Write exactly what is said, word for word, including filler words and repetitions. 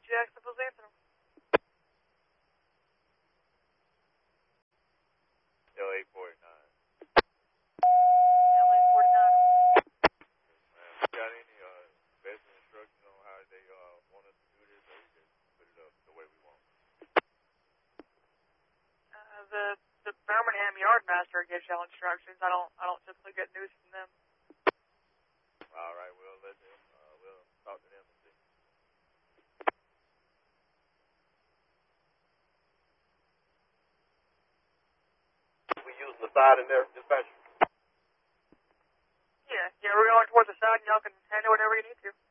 Jacksonville's Anthem. L A forty-nine. L A forty-nine. Man, you got any uh, basic instructions on how they uh, want us to do this, or we just put it up the way we want? Uh, the the Birmingham Yardmaster gives y'all instructions. I don't I don't typically get news from them. All right, we'll let them. Uh, we'll talk to them and see. We use the side in there, dispatcher. Yeah, yeah, we're going towards the side, and y'all can handle whatever you need to.